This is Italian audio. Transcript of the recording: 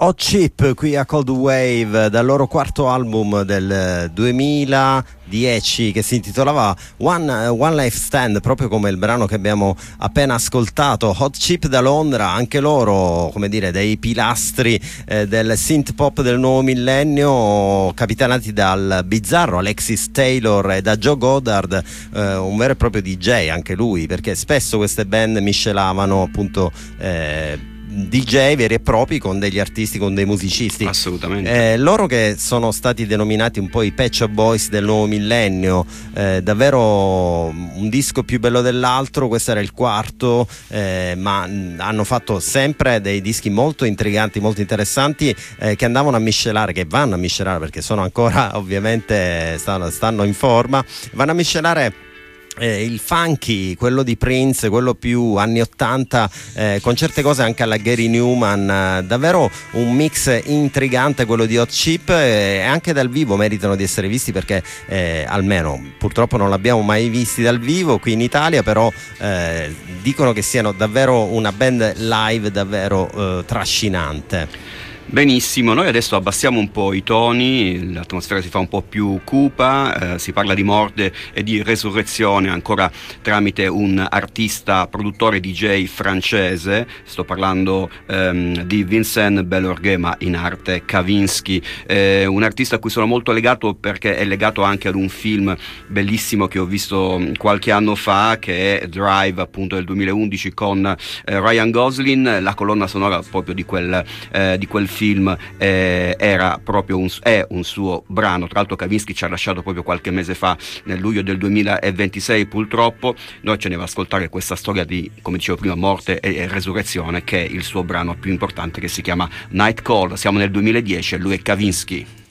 Hot Chip qui a Cold Wave dal loro quarto album del 2010 che si intitolava One Life Stand, proprio come il brano che abbiamo appena ascoltato. Hot Chip da Londra, anche loro, come dire, dei pilastri del synth pop del nuovo millennio, capitanati dal bizzarro Alexis Taylor e da Joe Goddard, un vero e proprio DJ anche lui, perché spesso queste band miscelavano appunto DJ veri e propri con degli artisti, con dei musicisti. Assolutamente. Loro che sono stati denominati un po' i Pet Shop Boys del nuovo millennio, davvero un disco più bello dell'altro. Questo era il quarto, ma hanno fatto sempre dei dischi molto intriganti, molto interessanti, che andavano a miscelare, che vanno a miscelare, perché sono ancora, ovviamente stanno in forma, vanno a miscelare il funky, quello di Prince, quello più anni 80, con certe cose anche alla Gary Newman, davvero un mix intrigante quello di Hot Chip, e anche dal vivo meritano di essere visti, perché almeno purtroppo non l'abbiamo mai visti dal vivo qui in Italia, però dicono che siano davvero una band live davvero trascinante. Benissimo, noi adesso abbassiamo un po' i toni, l'atmosfera si fa un po' più cupa, si parla di morte e di resurrezione ancora tramite un artista, produttore DJ francese. Sto parlando di Vincent Belorguet, ma in arte Kavinsky, un artista a cui sono molto legato perché è legato anche ad un film bellissimo che ho visto qualche anno fa, che è Drive, appunto del 2011, con Ryan Gosling. La colonna sonora proprio di quel film era proprio è un suo brano. Tra l'altro Kavinsky ci ha lasciato proprio qualche mese fa, nel luglio del 2026 purtroppo. Noi ce ne va a ascoltare questa storia di, come dicevo prima, morte e resurrezione, che è il suo brano più importante, che si chiama Night Call. Siamo nel 2010 e lui è Kavinsky.